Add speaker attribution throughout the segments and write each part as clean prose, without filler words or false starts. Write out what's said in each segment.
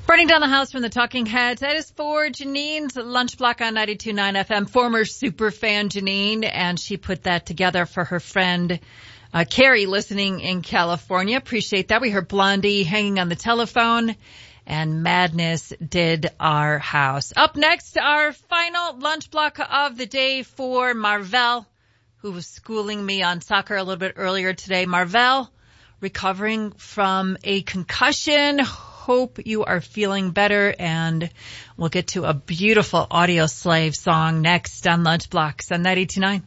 Speaker 1: Burning down the house from the Talking Heads. That is for Janine's Lunch Block on 92.9 FM, former super fan Janine, and she put that together for her friend Carrie listening in California. Appreciate that. We heard Blondie hanging on the telephone, and Madness did Our House. Up next, our final lunch block of the day for Marvell, who was schooling me on soccer a little bit earlier today. Marvell, recovering from a concussion. Hope you are feeling better, and we'll get to a beautiful Audio Slave song next on Lunch Blocks on 92.9.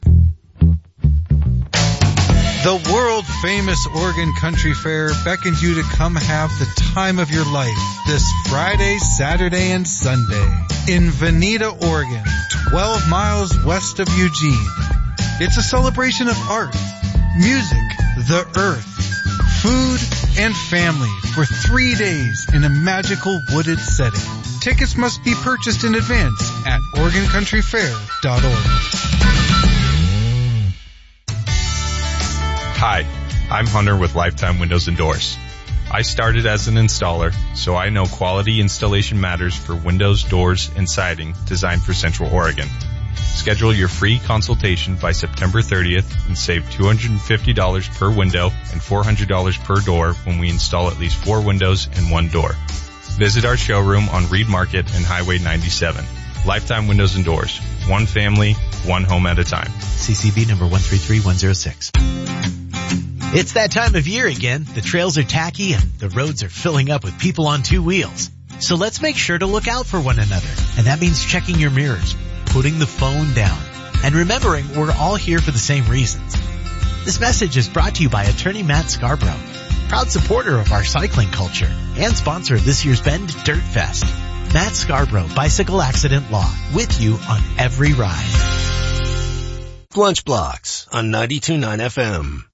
Speaker 2: The world-famous Oregon Country Fair beckons you to come have the time of your life this Friday, Saturday, and Sunday in Veneta, Oregon, 12 miles west of Eugene. It's a celebration of art, music, the earth, food, and family for 3 days in a magical wooded setting. Tickets must be purchased in advance at OregonCountryFair.org.
Speaker 3: Hi, I'm Hunter with Lifetime Windows and Doors. I started as an installer, so I know quality installation matters for windows, doors, and siding designed for Central Oregon. Schedule your free consultation by September 30th and save $250 per window and $400 per door when we install at least 4 windows and 1 door. Visit our showroom on Reed Market and Highway 97. Lifetime Windows and Doors. One family, one home at a time.
Speaker 4: CCV number 133106. It's that time of year again. The trails are tacky and the roads are filling up with people on 2 wheels. So let's make sure to look out for one another. And that means checking your mirrors, putting the phone down, and remembering we're all here for the same reasons. This message is brought to you by attorney Matt Scarborough, proud supporter of our cycling culture and sponsor of this year's Bend Dirt Fest. Matt Scarborough, Bicycle Accident Law, with you on every ride.
Speaker 5: Lunch Blocks on 92.9 FM.